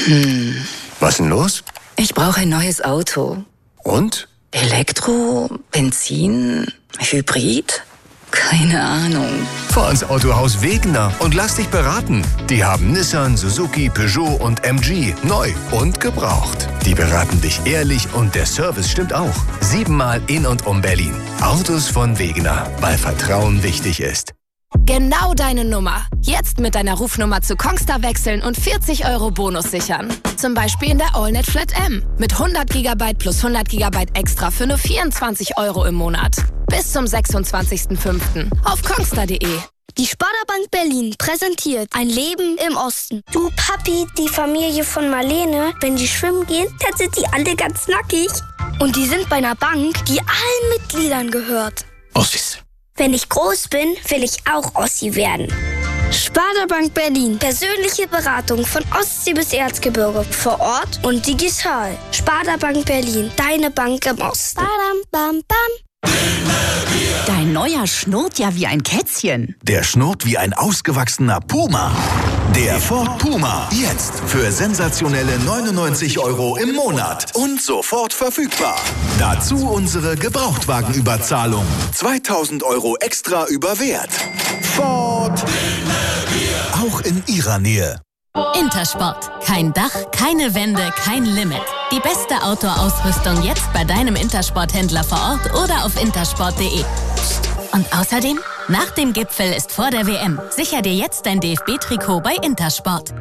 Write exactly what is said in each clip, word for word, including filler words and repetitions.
Hm. Was denn los? Ich brauche ein neues Auto. Und? Elektro, Benzin, Hybrid? Keine Ahnung. Fahr ins Autohaus Wegener und lass dich beraten. Die haben Nissan, Suzuki, Peugeot und M G neu und gebraucht. Die beraten dich ehrlich und der Service stimmt auch. Siebenmal in und um Berlin. Autos von Wegener, weil Vertrauen wichtig ist. Genau deine Nummer. Jetzt mit deiner Rufnummer zu Kongstar wechseln und vierzig Euro Bonus sichern. Zum Beispiel in der AllNet Flat M. Mit hundert Gigabyte plus hundert Gigabyte extra für nur vierundzwanzig Euro im Monat. Bis zum sechsundzwanzigsten fünften auf kongstar punkt de. Die Sparda-Bank Berlin präsentiert ein Leben im Osten. Du Papi, die Familie von Marlene, wenn die schwimmen gehen, dann sind die alle ganz nackig. Und die sind bei einer Bank, die allen Mitgliedern gehört. Ossis. Wenn ich groß bin, will ich auch Ossi werden. Sparda-Bank Berlin. Persönliche Beratung von Ostsee bis Erzgebirge. Vor Ort und digital. Sparda-Bank Berlin. Deine Bank im Osten. Badam, bam, bam. Dein neuer schnurrt ja wie ein Kätzchen. Der schnurrt wie ein ausgewachsener Puma. Der Ford Puma. Jetzt für sensationelle neunundneunzig Euro im Monat. Und sofort verfügbar. Dazu unsere Gebrauchtwagenüberzahlung. zweitausend Euro extra über Wert. Ford. Auch in Ihrer Nähe. Intersport. Kein Dach, keine Wände, kein Limit. Die beste Outdoor-Ausrüstung jetzt bei deinem Intersport-Händler vor Ort oder auf intersport punkt de. Und außerdem, nach dem Gipfel ist vor der W M. Sicher dir jetzt dein D F B-Trikot bei Intersport.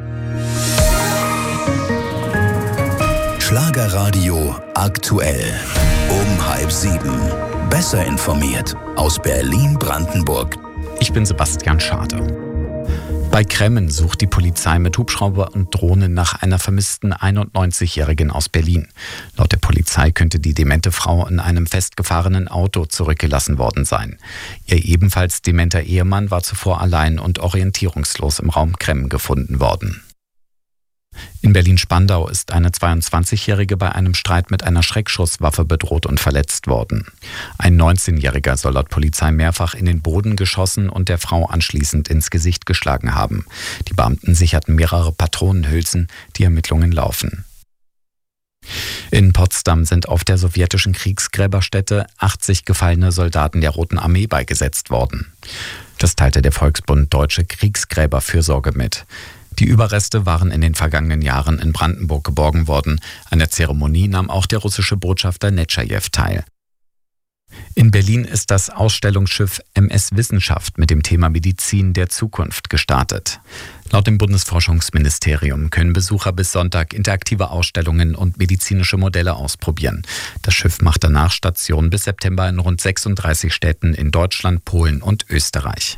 Schlagerradio aktuell. Um halb sieben. Besser informiert aus Berlin-Brandenburg. Ich bin Sebastian Schade. Bei Kremmen sucht die Polizei mit Hubschrauber und Drohnen nach einer vermissten einundneunzigjährigen aus Berlin. Laut der Polizei könnte die demente Frau in einem festgefahrenen Auto zurückgelassen worden sein. Ihr ebenfalls dementer Ehemann war zuvor allein und orientierungslos im Raum Kremmen gefunden worden. In Berlin-Spandau ist eine zweiundzwanzigjährige bei einem Streit mit einer Schreckschusswaffe bedroht und verletzt worden. Ein neunzehnjähriger soll laut Polizei mehrfach in den Boden geschossen und der Frau anschließend ins Gesicht geschlagen haben. Die Beamten sicherten mehrere Patronenhülsen, die Ermittlungen laufen. In Potsdam sind auf der sowjetischen Kriegsgräberstätte achtzig gefallene Soldaten der Roten Armee beigesetzt worden. Das teilte der Volksbund Deutsche Kriegsgräberfürsorge mit. Die Überreste waren in den vergangenen Jahren in Brandenburg geborgen worden. An der Zeremonie nahm auch der russische Botschafter Netschajew teil. In Berlin ist das Ausstellungsschiff M S Wissenschaft mit dem Thema Medizin der Zukunft gestartet. Laut dem Bundesforschungsministerium können Besucher bis Sonntag interaktive Ausstellungen und medizinische Modelle ausprobieren. Das Schiff macht danach Station bis September in rund sechsunddreißig Städten in Deutschland, Polen und Österreich.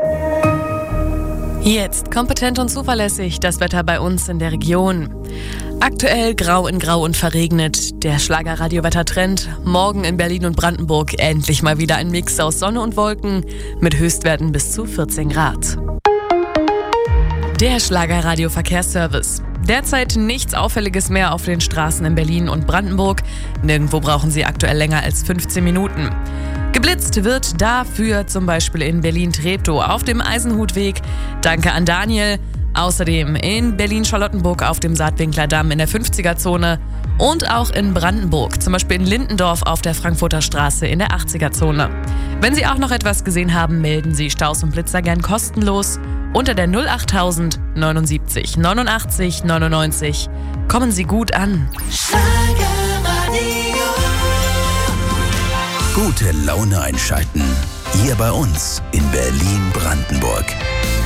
Jetzt kompetent und zuverlässig das Wetter bei uns in der Region. Aktuell grau in grau und verregnet. Der Schlagerradio-Wettertrend. Morgen in Berlin und Brandenburg endlich mal wieder ein Mix aus Sonne und Wolken mit Höchstwerten bis zu vierzehn Grad. Der Schlagerradio-Verkehrsservice. Derzeit nichts Auffälliges mehr auf den Straßen in Berlin und Brandenburg. Nirgendwo brauchen Sie aktuell länger als fünfzehn Minuten. Geblitzt wird dafür zum Beispiel in Berlin-Treptow auf dem Eisenhutweg. Danke an Daniel. Außerdem in Berlin-Charlottenburg auf dem Saatwinkler Damm in der fünfziger-Zone und auch in Brandenburg, zum Beispiel in Lindendorf auf der Frankfurter Straße in der achtziger-Zone. Wenn Sie auch noch etwas gesehen haben, melden Sie Staus und Blitzer gern kostenlos unter der null achttausend neunundsiebzig neunundachtzig neunundneunzig. Kommen Sie gut an. Gute Laune einschalten. Hier bei uns in Berlin-Brandenburg.